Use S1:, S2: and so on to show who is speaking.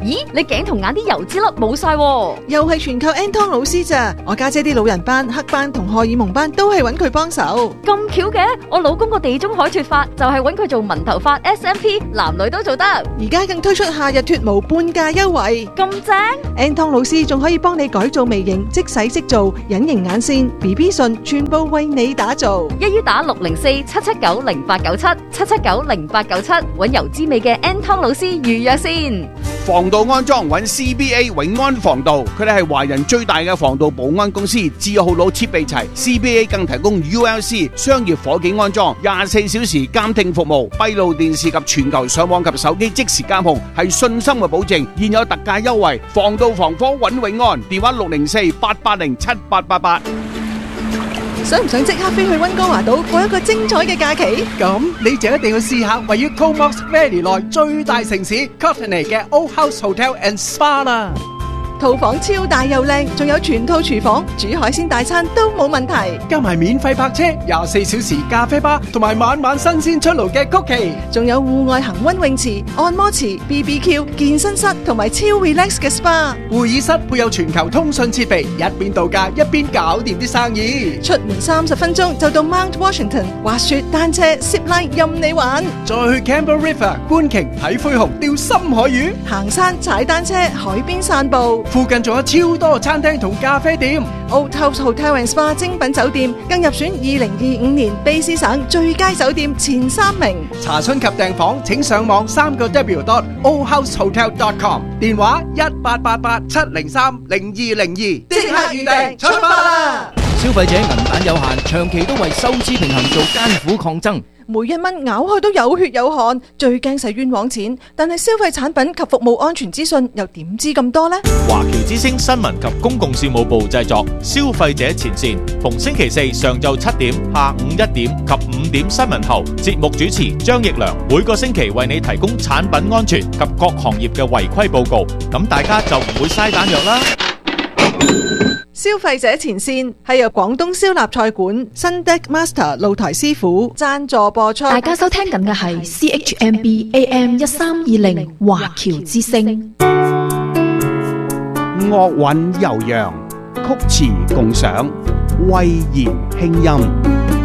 S1: 咦，你頸同眼啲油脂粒冇晒喎，
S2: 又係全靠 Anton 老師咋？我家姐啲老人斑、黑斑同荷爾蒙斑都係揾佢幫手。
S1: 咁巧嘅，我老公個地中海脫髮就係揾佢做紋頭髮 SMP， 男女都做得。
S2: 而家更推出夏日脫毛半價優惠，
S1: 咁正
S2: Anton 老師仲可以幫你改造眉形，即洗即做，隱形眼線、BB 唇，全部為你打造。
S1: 一於打604-779-0897，779-0897，揾油滋味嘅 Anton 老師預約先。
S3: 防盜安裝揾 CBA 永安防盜，佢哋係華人最大嘅防盜保安公司，字號佬設備齊 ，CBA 更提供 ULC 商業火警安裝，24小時監聽服務，閉路電視及全球上網及手機即時監控，係信心嘅保證。現有特價優惠，防盜防火揾永安，電話604-880-7888。
S2: 想唔想即刻飛去溫哥華島過一個精彩嘅假期？
S4: 咁你就一定要試下位於 Comox Valley 內最大城市 Courtenay 嘅 Old House Hotel and Spa 啦。
S2: 套房超大又靚，仲有全套廚房，煮海鮮大餐都冇問題。
S4: 加埋免費泊車、24小時咖啡吧，同埋晚晚新鮮出爐嘅曲奇，
S2: 仲有戶外恆溫泳池、按摩池、BBQ、健身室同埋超 relax 嘅 SPA。
S4: 會議室配有全球通訊設備，一邊度假一邊搞掂啲生意。
S2: 出門30分鐘就到 Mount Washington，滑雪、單車、zipline 任你玩。
S4: 再去 Campbell River 觀鯨睇灰熊、釣深海魚，
S2: 行山、踩單車、海邊散步。
S4: 附近仲有超多餐廳同咖啡店。
S2: Old House Hotel and Spa 精品酒店更入選2025年卑詩省最佳酒店前3名。
S4: 查詢及訂房請上網3w.oldhousehotel.com， 電話1888-703-0202，
S2: 即刻預訂出發啦！
S5: 消費者銀彈有限，長期都為收支平衡做艱苦抗爭。
S2: 每一蚊咬開都有血有汗，最驚使冤枉錢。但係消費產品及服務安全資訊又點知咁多呢？
S6: 華僑之聲新聞及公共事務部製作，消費者前線，逢星期四上晝7點、下午1點及5點新聞後，節目主持張奕良每個星期為你提供產品安全及各行業嘅違規報告，咁大家就唔會嘥彈藥啦。
S2: 消費者前線係由廣東燒臘菜館新 Deck Master 露台師傅贊助播出。
S7: 大家收聽緊嘅係 CHMB AM 1320華僑之聲。
S3: 樂韻悠揚，曲詞共賞，慧言輕音。